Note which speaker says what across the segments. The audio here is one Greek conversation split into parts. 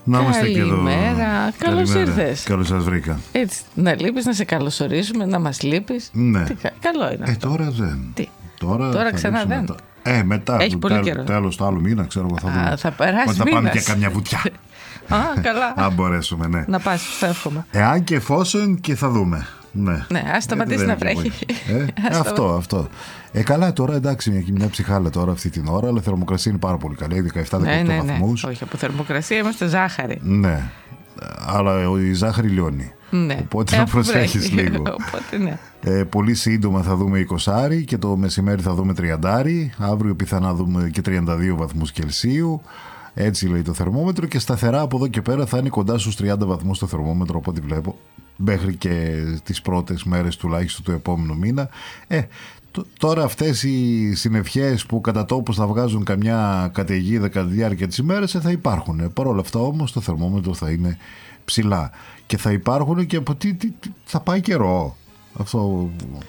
Speaker 1: Να είμαστε και εδώ.
Speaker 2: Καλημέρα. Καλώς ήρθες.
Speaker 1: Καλώς σας βρήκα.
Speaker 2: Έτσι, να λείπεις, να σε καλωσορίσουμε, να μας λείπεις.
Speaker 1: Ναι.
Speaker 2: Καλό είναι αυτό.
Speaker 1: Τώρα δεν.
Speaker 2: Τι?
Speaker 1: Τώρα
Speaker 2: ξανά δεν.
Speaker 1: Μετά.
Speaker 2: Έχει πολύ καιρό.
Speaker 1: Τέλος του άλλου μήνα, ξέρω εγώ, θα δούμε.
Speaker 2: Θα περάσει
Speaker 1: θα πάμε
Speaker 2: μήνας.
Speaker 1: και καμιά βουτιά.
Speaker 2: Καλά.
Speaker 1: Αν μπορέσουμε, ναι.
Speaker 2: Να πας, θα εύχομαι.
Speaker 1: Εάν και εφόσον και θα δούμε. Ναι,
Speaker 2: ας σταματήσει να βρέχει.
Speaker 1: Αυτό. Καλά, τώρα εντάξει, μια ψυχάλα τώρα αυτή την ώρα, αλλά η θερμοκρασία είναι πάρα πολύ καλή, 17-18 βαθμούς.
Speaker 2: Όχι, από θερμοκρασία είμαστε ζάχαρη.
Speaker 1: Ναι, αλλά η ζάχαρη λιώνει.
Speaker 2: Ναι.
Speaker 1: Οπότε να προσέχεις λίγο.
Speaker 2: Οπότε, ναι.
Speaker 1: Πολύ σύντομα θα δούμε 20 και το μεσημέρι θα δούμε 30. Αύριο πιθανά δούμε και 32 βαθμούς Κελσίου. Έτσι λέει το θερμόμετρο, και σταθερά από εδώ και πέρα θα είναι κοντά στους 30 βαθμούς το θερμόμετρο, από ό,τι βλέπω, μέχρι και τις πρώτες μέρες τουλάχιστον του επόμενου μήνα. Τώρα αυτές οι συννεφιές που κατά τόπους θα βγάζουν καμιά καταιγίδα κατά τη διάρκεια της ημέρας θα υπάρχουν. Παρ' όλα αυτά όμως το θερμόμετρο θα είναι ψηλά και θα υπάρχουν και από τι θα πάει καιρό. Αυτό...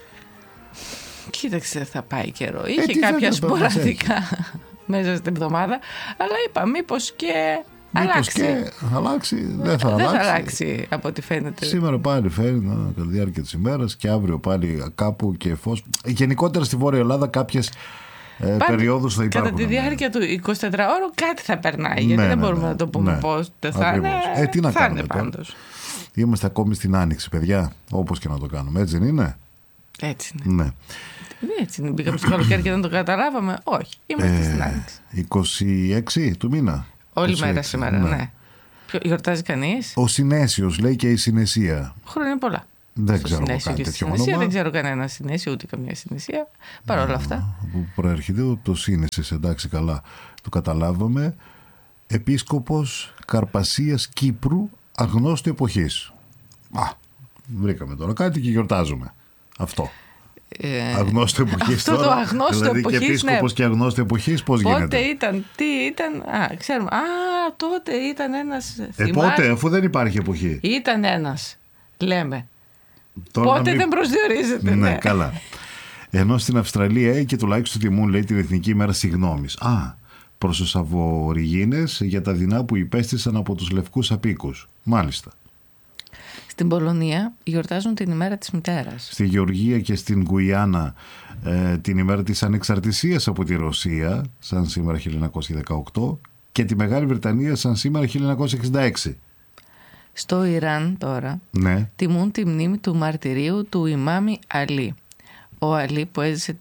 Speaker 2: Κοίταξε, θα πάει καιρό. Είχε κάποια σποραδικά μέσα στην εβδομάδα, αλλά είπα μήπως και αλλάξει. Δεν θα αλλάξει από ό,τι φαίνεται.
Speaker 1: Σήμερα πάλι φαίνεται κατά τη διάρκεια της ημέρας και αύριο πάλι κάπου και φως. Γενικότερα στη Βόρεια Ελλάδα κάποιες περιόδους θα υπάρχουν.
Speaker 2: Κατά τη διάρκεια του 24ωρου κάτι θα περνάει, γιατί δεν μπορούμε να το πούμε πώς θα είναι.
Speaker 1: Τι να
Speaker 2: θα
Speaker 1: κάνουμε
Speaker 2: είναι πάντως.
Speaker 1: Είμαστε ακόμη στην Άνοιξη, παιδιά, όπως και να το κάνουμε. Έτσι δεν είναι?
Speaker 2: Έτσι είναι.
Speaker 1: Ναι.
Speaker 2: Έτσι είναι. Μπήκαμε στο καλοκαίρι και δεν το καταλάβαμε. Όχι, είμαστε στην Άνοιξη.
Speaker 1: 26 του μήνα.
Speaker 2: Όλη μέρα σήμερα, ναι. Γιορτάζει κανείς?
Speaker 1: Ο Συνέσιος λέει και η Συνεσία.
Speaker 2: Χρόνια πολλά.
Speaker 1: Δεν ξέρω εγώ κάτι τέτοιο όνομα.
Speaker 2: Δεν ξέρω κανένα Συνέσιο, ούτε καμία Συνεσία. Παρ' όλα αυτά.
Speaker 1: Που προέρχεται το Σύνεσης, εντάξει, καλά. Το καταλάβαμε. Επίσκοπος Καρπασίας Κύπρου, αγνώστου εποχής. Βρήκαμε τώρα κάτι και γιορτάζουμε. Αυτό. Αγνώστου εποχής.
Speaker 2: Αυτό το αγνώστου
Speaker 1: δηλαδή
Speaker 2: εποχής.
Speaker 1: Και επίσκοπος και αγνώστου εποχής, πώς γίνεται?
Speaker 2: Πότε ήταν, τι ήταν. Ξέρουμε. Τότε ήταν ένας.
Speaker 1: Πότε, αφού δεν υπάρχει εποχή.
Speaker 2: Ήταν ένας. Λέμε. Πότε δεν προσδιορίζεται.
Speaker 1: Ναι, καλά. Ενώ στην Αυστραλία και τουλάχιστον τιμούν, λέει, την Εθνική ημέρα συγγνώμης. Προς τους Αβοριγίνες για τα δεινά που υπέστησαν από τους λευκούς απίκους. Μάλιστα.
Speaker 2: Στην Πολωνία γιορτάζουν την ημέρα της μητέρας.
Speaker 1: Στη Γεωργία και στην Γκουιάννα την ημέρα της ανεξαρτησίας από τη Ρωσία, σαν σήμερα 1918, και τη Μεγάλη Βρετανία σαν σήμερα 1966.
Speaker 2: Στο Ιράν τώρα τιμούν τη μνήμη του μαρτυρίου του Ιμάμι Αλή. Ο Αλή που έζησε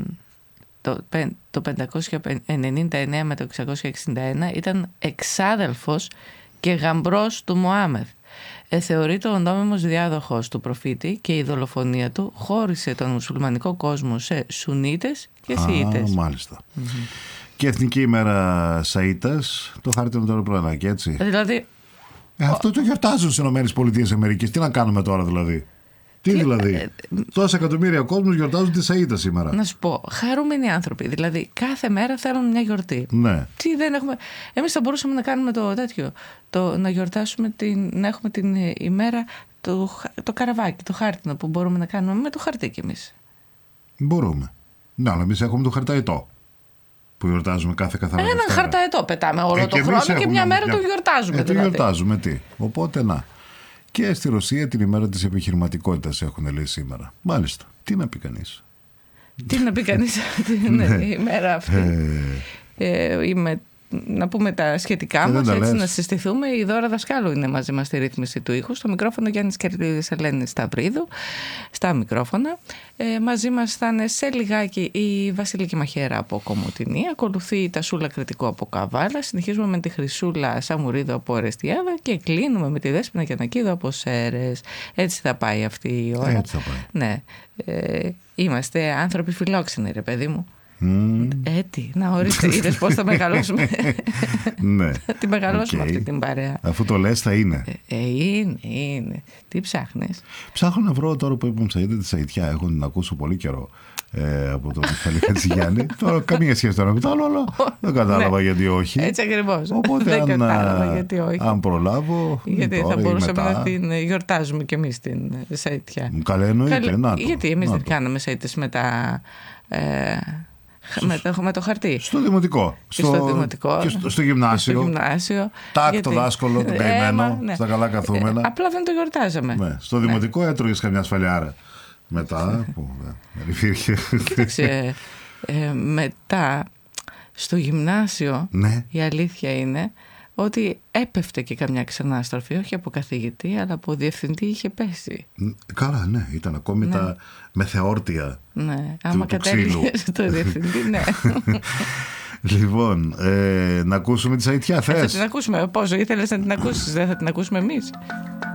Speaker 2: το 599 με το 661 ήταν εξάδελφος και γαμπρός του Μωάμεθ. Θεωρείται ο νόμιμος διάδοχος του προφήτη και η δολοφονία του χώρισε τον μουσουλμανικό κόσμο σε Σουνίτες και Σιήτες.
Speaker 1: Μάλιστα. Και Εθνική ημέρα Σαΐτας, το χάρτινο τώρα προανάκι, έτσι.
Speaker 2: Δηλαδή...
Speaker 1: Αυτό το γιορτάζουν στις ΗΠΑ. Τι να κάνουμε τώρα δηλαδή? Τι δηλαδή? Τόσα εκατομμύρια κόσμος γιορτάζουν τη Σαΐτα σήμερα.
Speaker 2: Να σου πω, χαρούμενοι άνθρωποι. Δηλαδή, κάθε μέρα θέλουν μια γιορτή.
Speaker 1: Ναι.
Speaker 2: Τι δεν έχουμε. Εμείς θα μπορούσαμε να κάνουμε το τέτοιο. Να γιορτάσουμε να έχουμε την ημέρα το καραβάκι, το χάρτινο που μπορούμε να κάνουμε με το χαρτί κι εμείς.
Speaker 1: Μπορούμε. Ναι, αλλά εμείς έχουμε το χαρταετό που γιορτάζουμε κάθε καθαρά.
Speaker 2: Έναν χαρταετό πετάμε όλο το χρόνο και μια μέρα το γιορτάζουμε.
Speaker 1: Το γιορτάζουμε, τι. Οπότε να. Και στη Ρωσία την ημέρα της επιχειρηματικότητας έχουν, λέει, σήμερα. Μάλιστα. Τι να πει κανείς?
Speaker 2: Τι να πει κανείς την ημέρα αυτή? Να πούμε τα σχετικά μας, έτσι, να συστηθούμε. Η Δώρα Δασκάλου είναι μαζί μας στη ρύθμιση του ήχου. Στο μικρόφωνο Γιάννης Κερδίδης, Ελένη Σταυρίδου. Στα μικρόφωνα. Μαζί μας θα είναι σε λιγάκι η Βασιλική Μαχαίρα από Κομοτηνή. Ακολουθεί η Τασούλα Κρητικό από Καβάλα. Συνεχίζουμε με τη Χρυσούλα Σαμουρίδου από Ορεστιάδα και κλείνουμε με τη Δέσποινα Γιαννακίδου από Σέρρες. Έτσι θα πάει αυτή η ώρα.
Speaker 1: Έτσι θα πάει.
Speaker 2: Ναι. Είμαστε άνθρωποι φιλόξενοι, ρε παιδί μου. Να ορίστε, είδες πώς θα μεγαλώσουμε.
Speaker 1: Ναι.
Speaker 2: Τη μεγαλώσουμε αυτή την παρέα.
Speaker 1: Αφού το λες θα είναι.
Speaker 2: Είναι. Τι ψάχνεις?
Speaker 1: Ψάχνω να βρω τώρα που είπαμε Σαΐτα τη Σαΐτια. Έχω την ακούσω πολύ καιρό από τον Μιχάλη Χατζηγιάννη. Τώρα καμία σχέση τώρα με το άλλο, αλλά δεν κατάλαβα γιατί όχι.
Speaker 2: Έτσι ακριβώς.
Speaker 1: Οπότε
Speaker 2: δεν κατάλαβα γιατί όχι.
Speaker 1: Αν προλάβω.
Speaker 2: Γιατί θα μπορούσαμε να την γιορτάζουμε κι εμείς την Σαΐτια.
Speaker 1: Καλά, εννοείται.
Speaker 2: Γιατί εμείς δεν κάναμε Σαΐτες με τα Με το χαρτί.
Speaker 1: Στο δημοτικό.
Speaker 2: Στο δημοτικό.
Speaker 1: Και στο γυμνάσιο. Τάκ, το δάσκολο, το καημένο, στα καλά καθούμενα.
Speaker 2: Απλά δεν το γιορτάζαμε.
Speaker 1: Ναι. Στο δημοτικό έτρωγες καμιά σφαλιάρα. Μετά, που δεν υπήρχε.
Speaker 2: Μετά, στο γυμνάσιο, η αλήθεια είναι ότι έπεφτε και καμιά ξανάστροφη, όχι από καθηγητή, αλλά από διευθυντή είχε πέσει.
Speaker 1: Καλά, ναι, ήταν ακόμη τα μεθεόρτια
Speaker 2: άμα κατέληγες το διευθυντή, ναι.
Speaker 1: Λοιπόν, να ακούσουμε τη Σαϊτιά, θες?
Speaker 2: Θα την ακούσουμε, πόσο ήθελες να την ακούσεις, δεν θα την ακούσουμε εμείς?